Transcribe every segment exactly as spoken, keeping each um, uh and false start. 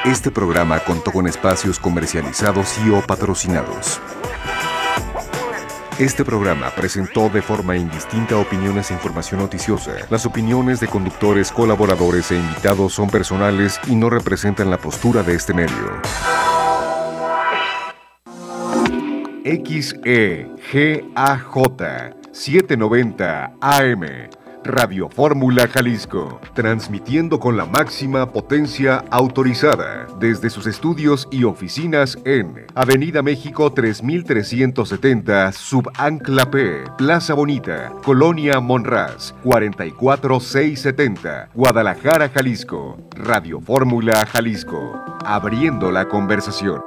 Este programa contó con espacios comercializados y o patrocinados. Este programa presentó de forma indistinta opiniones e información noticiosa. Las opiniones de conductores, colaboradores e invitados son personales y no representan la postura de este medio. X E G A J setecientos noventa A M Radio Fórmula Jalisco, transmitiendo con la máxima potencia autorizada desde sus estudios y oficinas en Avenida México tres mil trescientos setenta, Subancla P, Plaza Bonita, Colonia Monraz, cuarenta y cuatro mil seiscientos setenta, Guadalajara, Jalisco. Radio Fórmula Jalisco, abriendo la conversación.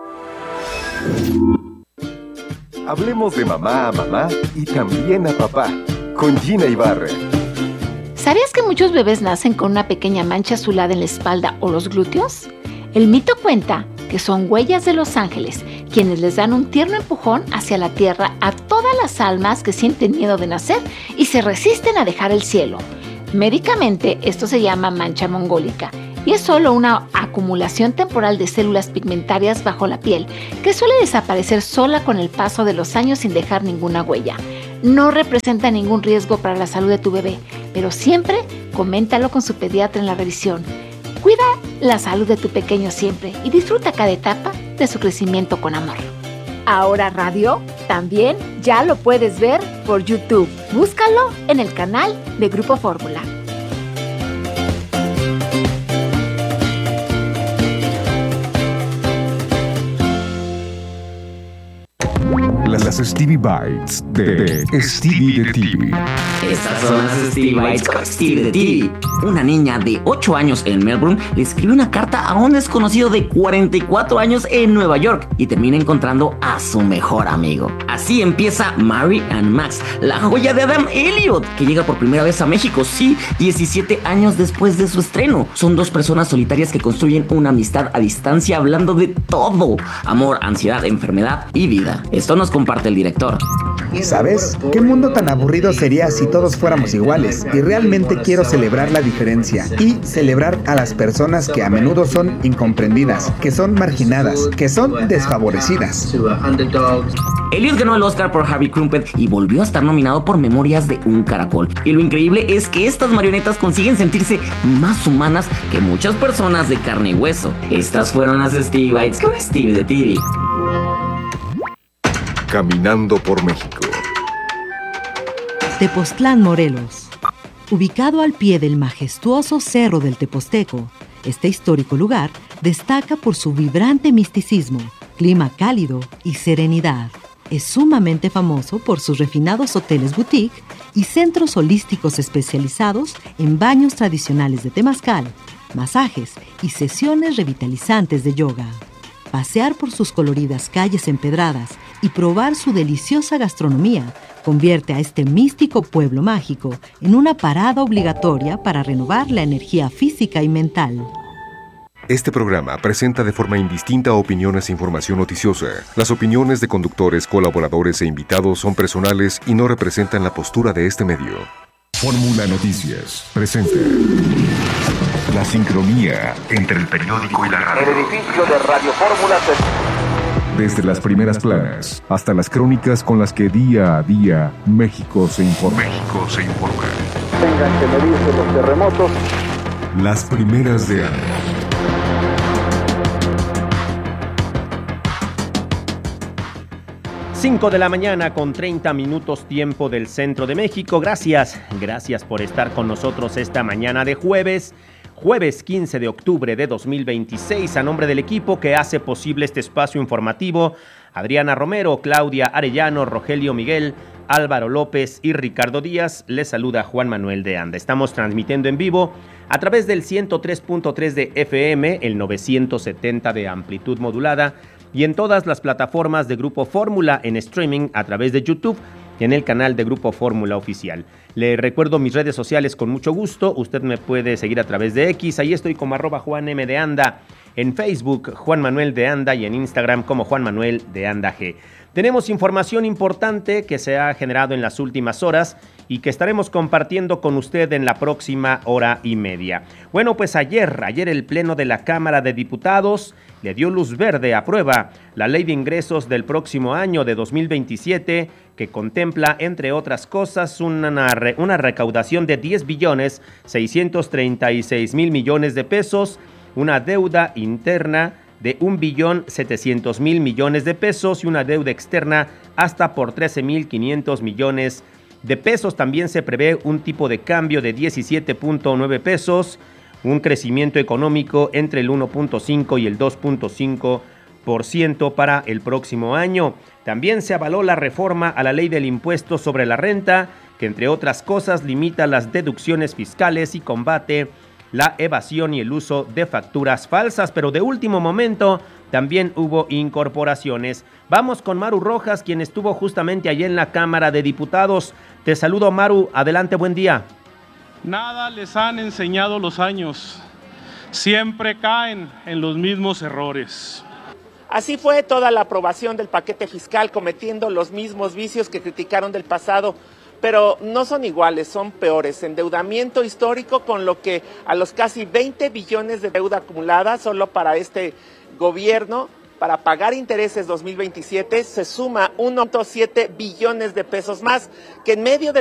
Hablemos de mamá a mamá y también a papá, con Gina Ibarra. ¿Sabías que muchos bebés nacen con una pequeña mancha azulada en la espalda o los glúteos? El mito cuenta que son huellas de los ángeles, quienes les dan un tierno empujón hacia la tierra a todas las almas que sienten miedo de nacer y se resisten a dejar el cielo. Médicamente, esto se llama mancha mongólica y es solo una acumulación temporal de células pigmentarias bajo la piel que suele desaparecer sola con el paso de los años sin dejar ninguna huella. No representa ningún riesgo para la salud de tu bebé, pero siempre coméntalo con su pediatra en la revisión. Cuida la salud de tu pequeño siempre y disfruta cada etapa de su crecimiento con amor. Ahora Radio también ya lo puedes ver por YouTube. Búscalo en el canal de Grupo Fórmula. Las Stevie Bites de, de Stevie de T V. Estas son las Stevie Bites con Stevie de T V. Una niña de ocho años en Melbourne le escribe una carta a un desconocido de cuarenta y cuatro años en Nueva York y termina encontrando a su mejor amigo. Así empieza Mary and Max, la joya de Adam Elliot, que llega por primera vez a México, sí, diecisiete años después de su estreno. Son dos personas solitarias que construyen una amistad a distancia hablando de todo: amor, ansiedad, enfermedad y vida. Esto nos comparte el director. ¿Sabes? ¿Qué mundo tan aburrido sería si todos fuéramos iguales? Y realmente quiero celebrar la diferencia y celebrar a las personas que a menudo son incomprendidas, que son marginadas, que son desfavorecidas. Elliot ganó el Oscar por Harvey Crumpet y volvió a estar nominado por Memorias de un Caracol. Y lo increíble es que estas marionetas consiguen sentirse más humanas que muchas personas de carne y hueso. Estas fueron las Stevie Bites con Stevie de T V. Caminando por México. Tepoztlán, Morelos. Ubicado al pie del majestuoso Cerro del Teposteco, este histórico lugar destaca por su vibrante misticismo, clima cálido y serenidad. Es sumamente famoso por sus refinados hoteles boutique y centros holísticos especializados en baños tradicionales de temazcal, masajes y sesiones revitalizantes de yoga. Pasear por sus coloridas calles empedradas y probar su deliciosa gastronomía convierte a este místico pueblo mágico en una parada obligatoria para renovar la energía física y mental. Este programa presenta de forma indistinta opiniones e información noticiosa. Las opiniones de conductores, colaboradores e invitados son personales y no representan la postura de este medio. Fórmula Noticias presenta la sincronía entre el periódico y la radio. El edificio de Radio Fórmula se... Desde las primeras planas hasta las crónicas con las que día a día México se informa. México se informa. Tengan que medirse los terremotos. Las primeras de año. cinco de la mañana con treinta minutos tiempo del centro de México. Gracias, gracias por estar con nosotros esta mañana de jueves. Jueves quince de octubre de dos mil veintiséis, a nombre del equipo que hace posible este espacio informativo, Adriana Romero, Claudia Arellano, Rogelio Miguel, Álvaro López y Ricardo Díaz, les saluda Juan Manuel de Anda. Estamos transmitiendo en vivo a través del ciento tres punto tres de F M, el novecientos setenta de amplitud modulada y en todas las plataformas de Grupo Fórmula en streaming a través de YouTube y en el canal de Grupo Fórmula Oficial. Le recuerdo mis redes sociales con mucho gusto. Usted me puede seguir a través de X. Ahí estoy como arroba Juan M de Anda. En Facebook, Juan Manuel de Anda, y en Instagram como Juan Manuel de Anda G. Tenemos información importante que se ha generado en las últimas horas y que estaremos compartiendo con usted en la próxima hora y media. Bueno, pues ayer, ayer el Pleno de la Cámara de Diputados le dio luz verde, aprueba la Ley de Ingresos del próximo año de dos mil veintisiete, que contempla, entre otras cosas, una, re, una recaudación de diez billones seiscientos treinta y seis mil millones de pesos, una deuda interna de un billón setecientos mil millones de pesos y una deuda externa hasta por trece mil quinientos millones de pesos. También se prevé un tipo de cambio de diecisiete punto nueve pesos, un crecimiento económico entre el uno punto cinco y el dos punto cinco por ciento para el próximo año. También se avaló la reforma a la ley del impuesto sobre la renta, que entre otras cosas limita las deducciones fiscales y combate la evasión y el uso de facturas falsas, pero de último momento también hubo incorporaciones. Vamos con Maru Rojas, quien estuvo justamente allí en la Cámara de Diputados. Te saludo, Maru, adelante, buen día. Nada les han enseñado los años, siempre caen en los mismos errores. Así fue toda la aprobación del paquete fiscal, cometiendo los mismos vicios que criticaron del pasado, pero no son iguales, son peores. Endeudamiento histórico, con lo que a los casi veinte billones de deuda acumulada solo para este gobierno, para pagar intereses dos mil veintisiete, se suma uno punto siete billones de pesos más, que en medio de